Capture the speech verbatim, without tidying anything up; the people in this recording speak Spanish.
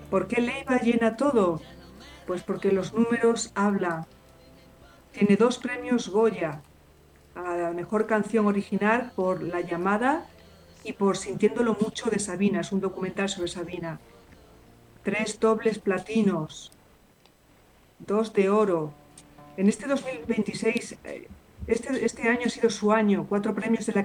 ¿Por qué Leiva llena todo? Pues porque los números hablan. Tiene dos premios Goya a la mejor canción original por La llamada y por Sintiéndolo mucho de Sabina. Es un documental sobre Sabina. Tres dobles platinos, dos de oro. En este dos mil veintiséis, eh, este, este año ha sido su año, cuatro premios de la